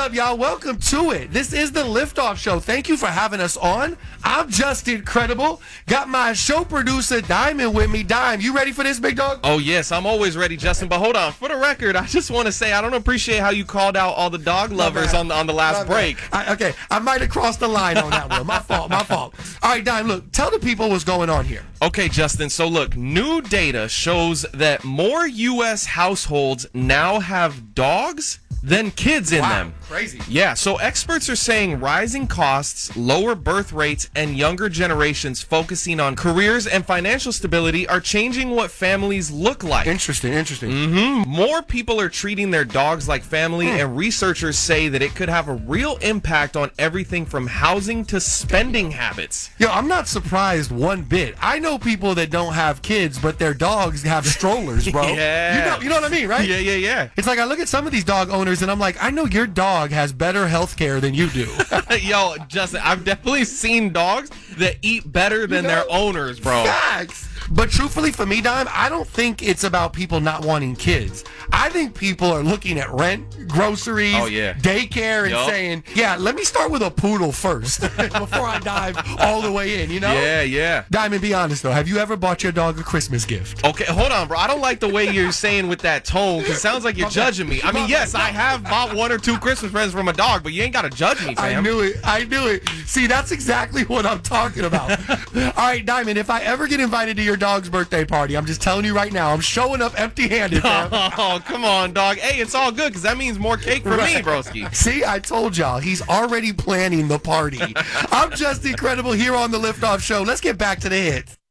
up, y'all? Welcome to it. This is the Liftoff Show. Thank you for having us on. I'm just incredible. Got my show producer, Diamond, with me. Dime, you ready for this, big dog? Oh, yes, I'm always ready, Justin. But hold on. For the record, I just want to say I don't appreciate how you called out all the dog lovers on the last break. Okay, I might have crossed the line on that one. My fault. All right, Dime, look, tell the people what's going on here. Okay, Justin. So, look, new data shows that more U.S. households now have dogs than kids in them. Crazy. Yeah, so experts are saying rising costs, lower birth rates, and younger generations focusing on careers and financial stability are changing what families look like. Interesting. More people are treating their dogs like family, and researchers say that it could have a real impact on everything from housing to spending habits. Yo, I'm not surprised one bit. I know people that don't have kids, but their dogs have strollers, bro. Yeah. You know what I mean, right? Yeah. It's like I look at some of these dog owners and I'm like, I know your dog has better health care than you do. Yo, Justin, I've definitely seen dogs that eat better than their owners, bro. Facts. But truthfully, for me, Dime, I don't think it's about people not wanting kids. I think people are looking at rent, groceries, daycare, and saying, yeah, let me start with a poodle first before I dive all the way in, you know? Yeah. Diamond, be honest, though. Have you ever bought your dog a Christmas gift? Okay, hold on, bro. I don't like the way you're saying with that tone, because it sounds like you're judging me. I mean, yes, I have bought 1 or 2 Christmas presents from a dog, but you ain't got to judge me, fam. I knew it. See, that's exactly what I'm talking about. All right, Diamond, if I ever get invited to your dog's birthday party, I'm just telling you right now, I'm showing up empty-handed, fam. Oh, come on, dog. Hey, it's all good, because that means more cake for me, broski. See, I told y'all, he's already planning the party. I'm just incredible here on the Liftoff Show. Let's get back to the hits.